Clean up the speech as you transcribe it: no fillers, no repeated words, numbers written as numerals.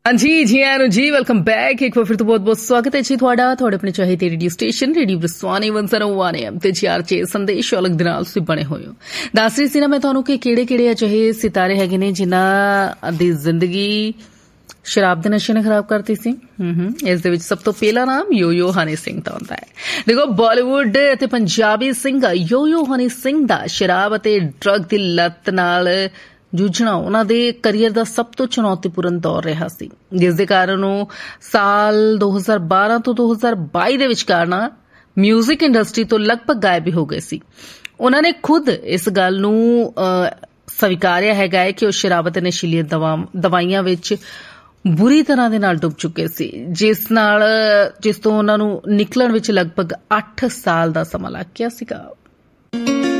हाँ जी आया ਨੂੰ ਜੀ ਵੈਲਕਮ ਬੈਕ ਇੱਕ ਵਾਰ ਫਿਰ ਤੋਂ ਬਹੁਤ-ਬਹੁਤ ਸਵਾਗਤ ਹੈ ਜੀ ਤੁਹਾਡਾ ਤੁਹਾਡੇ ਆਪਣੇ ਚਾਹੀਦੇ ਰੇਡੀਓ ਸਟੇਸ਼ਨ ਰੇਡੀਓ ਬਰਸਵਾਨੀ 101 AM ਤੇ ਚਾਰਚੇ ਸੰਦੇਸ਼ ਅਲੱਗ ਦੇ ਨਾਲ ਤੁਸੀਂ ਬਣੇ ਹੋਏ ਹੋ। ਦੱਸ ਰਹੀ ਸੀ ਨਾ ਮੈਂ ਤੁਹਾਨੂੰ ਕਿ ਕਿਹੜੇ-ਕਿਹੜੇ ਅਜਿਹੇ ਸਿਤਾਰੇ ਹੈਗੇ ਨੇ ਜਿਨ੍ਹਾਂ ਦੀ ਜ਼ਿੰਦਗੀ ਸ਼ਰਾਬ ਦੇ ਨਸ਼ੇ ਨੇ ਖਰਾਬ ਕਰਤੀ ਸੀ। ਇਸ ਦੇ ਵਿੱਚ ਸਭ ਤੋਂ ਪਹਿਲਾ ਨਾਮ ਯੋ ਹਨੀ ਸਿੰਘ ਦਾ ਹੁੰਦਾ ਹੈ। ਦੇਖੋ ਬਾਲੀਵੁੱਡ ਅਤੇ ਪੰਜਾਬੀ ਸਿੰਗਰ ਯੋ ਹਨੀ ਸਿੰਘ ਦਾ ਸ਼ਰਾਬ ਅਤੇ ਡਰੱਗ ਦੀ ਲੱਤ ਨਾਲ ਜੂਝਣਾ ਉਹਨਾਂ ਦੇ ਕਰੀਅਰ ਦਾ ਸਭ ਤੋਂ ਚੁਣੌਤੀਪੂਰਨ ਦੌਰ ਰਿਹਾ ਸੀ, ਜਿਸ ਦੇ ਕਾਰਨ ਉਹ ਸਾਲ 2012 ਤੋਂ 2022 ਦੇ ਵਿਚਕਾਰ ਨਾ ਮਿਊਜ਼ਿਕ ਇੰਡਸਟਰੀ ਤੋਂ ਲਗਭਗ ਗਾਇਬ ਹੋ ਗਏ ਸੀ। ਉਹਨਾਂ ਨੇ ਖੁਦ ਇਸ ਗੱਲ ਨੂੰ ਸਵੀਕਾਰਿਆ ਹੈਗਾ ਹੈ ਕਿ ਉਹ ਸ਼ਰਾਬ ਅਤੇ ਨਸ਼ੀਲੀਆਂ ਦਵਾਈਆਂ ਵਿੱਚ ਬੁਰੀ ਤਰ੍ਹਾਂ ਦੇ ਨਾਲ ਡੁੱਬ ਚੁੱਕੇ ਸੀ, ਜਿਸ ਤੋਂ ਉਹਨਾਂ ਨੂੰ ਨਿਕਲਣ ਵਿੱਚ ਲਗਭਗ 8 ਸਾਲ ਦਾ ਸਮਾਂ ਲੱਗ ਗਿਆ ਸੀਗਾ।